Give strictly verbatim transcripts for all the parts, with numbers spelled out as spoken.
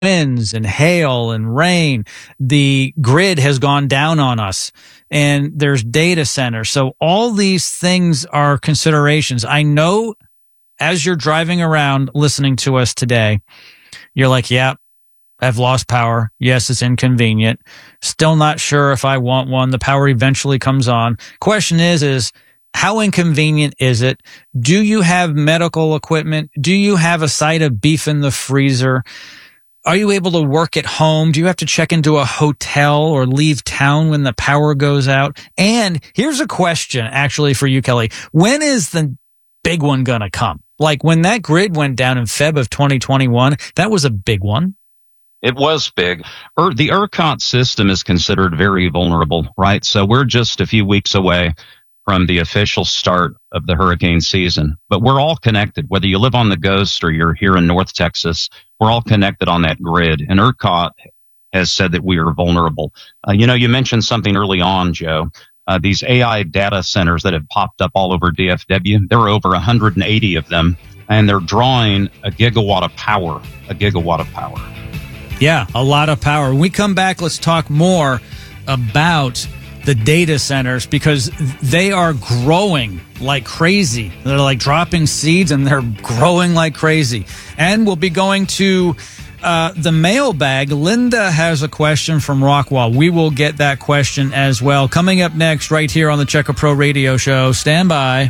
winds and hail and rain. The grid has gone down on us, and there's data centers. So all these things are considerations. I know as you're driving around listening to us today, you're like, yeah, I've lost power. Yes, it's inconvenient. Still not sure if I want one. The power eventually comes on. Question is, is how inconvenient is it? Do you have medical equipment? Do you have a side of beef in the freezer? Are you able to work at home? Do you have to check into a hotel or leave town when the power goes out? And here's a question actually for you, Kelly. When is the big one going to come? Like when that grid went down in February of twenty twenty-one, that was a big one. It was big. Er, the ERCOT system is considered very vulnerable, right? So we're just a few weeks away from the official start of the hurricane season. But we're all connected. Whether you live on the Ghost or you're here in North Texas, we're all connected on that grid. And ERCOT has said that we are vulnerable. Uh, you know, you mentioned something early on, Joe. Uh, these A I data centers that have popped up all over D F W, there are over one hundred eighty of them, and they're drawing a gigawatt of power, a gigawatt of power. Yeah, a lot of power. When we come back, let's talk more about the data centers because they are growing like crazy. They're like dropping seeds and they're growing like crazy. And we'll be going to uh, the mailbag. Linda has a question from Rockwall. We will get that question as well. Coming up next right here on the Check A Pro Radio Show. Stand by.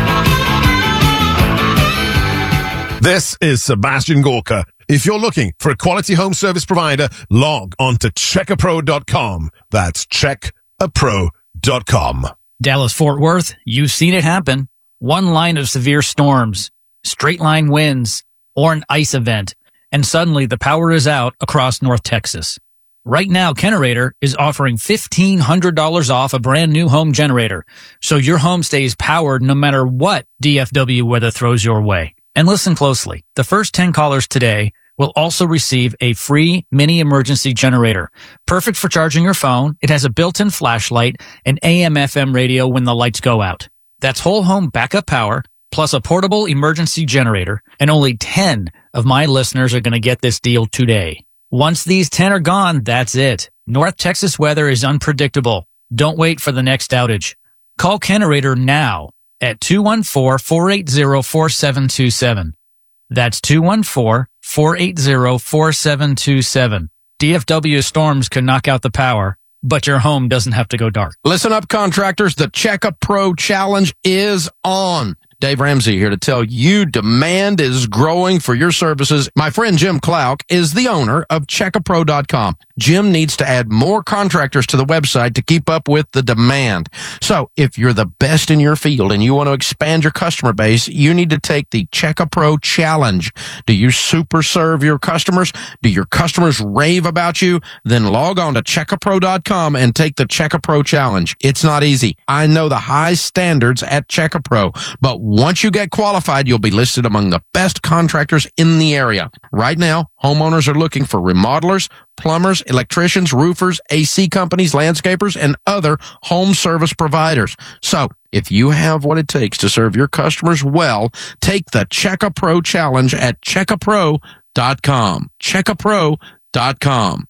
This is Sebastian Gorka. If you're looking for a quality home service provider, log on to check a pro dot com. That's check a pro dot com. Dallas Fort Worth, you've seen it happen. One line of severe storms, straight line winds, or an ice event, and suddenly the power is out across North Texas. Right now, Kenerator is offering fifteen hundred dollars off a brand new home generator, so your home stays powered no matter what D F W weather throws your way. And listen closely. The first ten callers today will also receive a free mini emergency generator. Perfect for charging your phone. It has a built-in flashlight and A M F M radio when the lights go out. That's whole home backup power plus a portable emergency generator. And only ten of my listeners are going to get this deal today. Once these ten are gone, that's it. North Texas weather is unpredictable. Don't wait for the next outage. Call Kenerator now at two one four, four eight zero, four seven two seven. That's two one four, four eight zero, four seven two seven. D F W storms can knock out the power, but your home doesn't have to go dark. Listen up, contractors. The Check A Pro Challenge is on. Dave Ramsey here to tell you demand is growing for your services. My friend Jim Clark is the owner of check a pro dot com. Jim needs to add more contractors to the website to keep up with the demand. So if you're the best in your field and you want to expand your customer base, you need to take the Check A Pro Challenge. Do you super serve your customers? Do your customers rave about you? Then log on to check a pro dot com and take the Check A Pro Challenge. It's not easy. I know the high standards at Check A Pro, but once you get qualified, you'll be listed among the best contractors in the area. Right now, homeowners are looking for remodelers, plumbers, electricians, roofers, A C companies, landscapers, and other home service providers. So, if you have what it takes to serve your customers well, take the Check A Pro Challenge at check a pro dot com. check a pro dot com.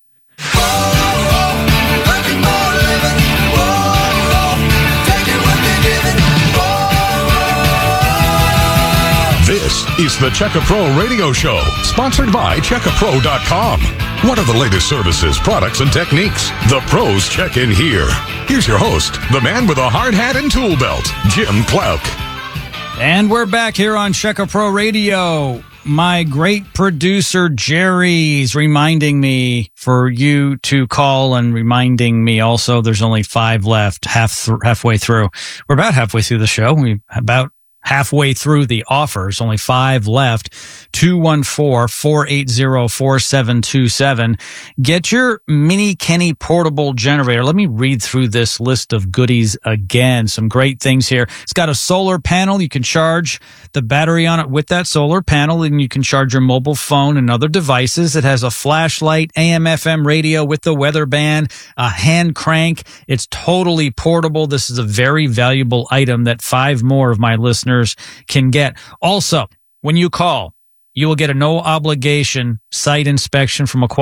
This is the Check A Pro Radio Show, sponsored by check a pro dot com. What are the latest services, products, and techniques? The pros check in here. Here's your host, the man with a hard hat and tool belt, Jim Clark. And we're back here on Check A Pro Radio. My great producer, Jerry's reminding me for you to call and reminding me also there's only five left, half th- halfway through. We're about halfway through the show. We about halfway through the offers, only five left. two one four, four eight zero, four seven two seven. Get your Mini Kenny portable generator. Let me read through this list of goodies again. Some great things here. It's got a solar panel. You can charge the battery on it with that solar panel, and you can charge your mobile phone and other devices. It has a flashlight, A M F M radio with the weather band, a hand crank. It's totally portable. This is a very valuable item that five more of my listeners can get. Also, when you call, you will get a no obligation site inspection from a